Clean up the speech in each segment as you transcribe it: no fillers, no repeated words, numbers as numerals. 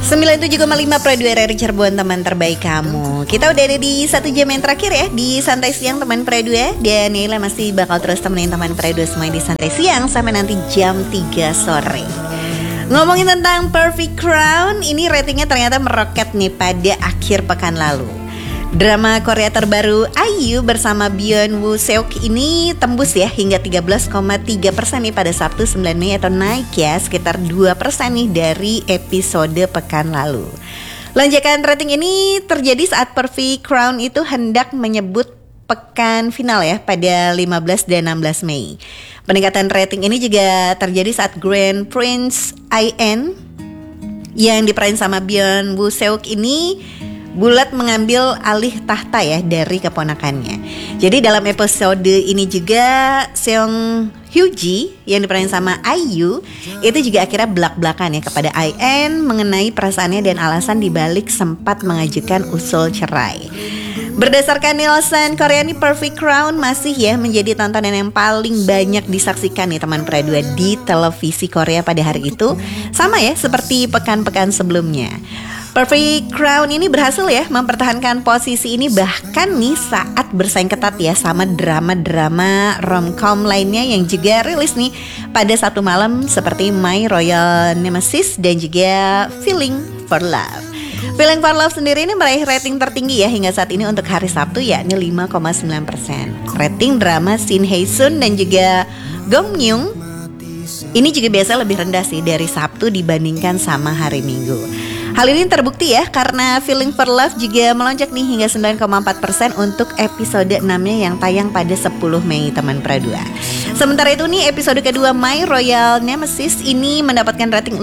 97,5 Pro 2 RRI Cirebon, teman terbaik kamu. Kita udah ada di 1 jam yang terakhir ya di Santai Siang teman Pro 2. Dan Nila masih bakal terus temenin teman Pro 2 semua di Santai Siang sampai nanti jam 3 sore. Ngomongin tentang Perfect Crown, ini ratingnya ternyata meroket nih pada akhir pekan lalu. Drama Korea terbaru IU bersama Byun Woo Seok ini tembus ya hingga 13,3% nih pada Sabtu 9 Mei atau naik ya sekitar 2% nih dari episode pekan lalu. Lonjakan rating ini terjadi saat Perfect Crown itu hendak menyebut pekan final ya pada 15 dan 16 Mei. Peningkatan rating ini juga terjadi saat Grand Prince IN yang diperanin sama Byun Woo Seok ini bulat mengambil alih tahta ya dari keponakannya. Jadi dalam episode ini juga Seong Hyo Ji yang diperanin sama IU itu juga akhirnya belak-belakan ya kepada IN mengenai perasaannya dan alasan dibalik sempat mengajukan usul cerai. Berdasarkan Nielsen, Korea ini Perfect Crown masih ya menjadi tontonan yang paling banyak disaksikan nih teman Pro 2 di televisi Korea pada hari itu. Sama ya seperti pekan-pekan sebelumnya. Perfect Crown ini berhasil ya mempertahankan posisi ini bahkan nih saat bersaing ketat ya sama drama-drama romcom lainnya yang juga rilis nih pada satu malam seperti My Royal Nemesis dan juga Feeling for Love. Feeling for Love sendiri ini meraih rating tertinggi ya hingga saat ini untuk hari Sabtu yakni 5,9%. Rating drama Shin Hae Sun dan juga Gong Myung ini juga biasa lebih rendah sih dari Sabtu dibandingkan sama hari Minggu. Hal ini terbukti ya karena Feeling for Love juga melonjak nih hingga 9,4% untuk episode 6-nya yang tayang pada 10 Mei teman Pro 2. Sementara itu nih episode kedua My Royal Nemesis ini mendapatkan rating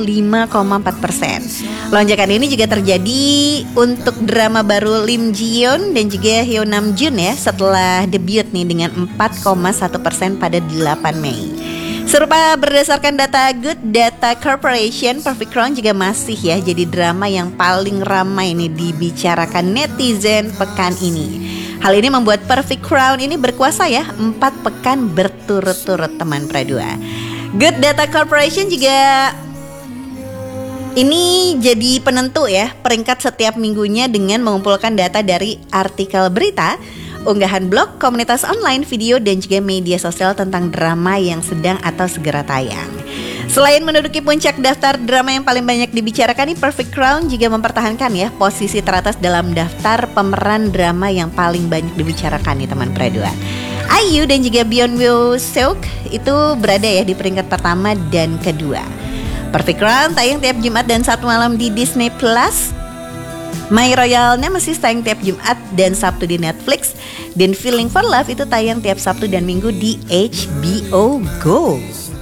5,4%. Lonjakan ini juga terjadi untuk drama baru Lim Ji Yeon dan juga Hyo Nam Jun ya setelah debut nih dengan 4,1% pada 8 Mei. Serupa berdasarkan data Good Data Corporation, Perfect Crown juga masih ya jadi drama yang paling ramai nih dibicarakan netizen pekan ini. Hal ini membuat Perfect Crown ini berkuasa ya 4 pekan berturut-turut teman Pro 2. Good Data Corporation juga ini jadi penentu ya peringkat setiap minggunya dengan mengumpulkan data dari artikel berita, unggahan blog, komunitas online, video, dan juga media sosial tentang drama yang sedang atau segera tayang. Selain menduduki puncak daftar drama yang paling banyak dibicarakan nih, Perfect Crown juga mempertahankan ya posisi teratas dalam daftar pemeran drama yang paling banyak dibicarakan nih teman Pro 2. IU dan juga Byun Woo Seok itu berada ya di peringkat pertama dan kedua. Perfect Crown tayang tiap Jumat dan Sabtu malam di Disney Plus. My Royal Nemesis tayang tiap Jumat dan Sabtu di Netflix. Dan Feeling for Love itu tayang tiap Sabtu dan Minggu di HBO Go.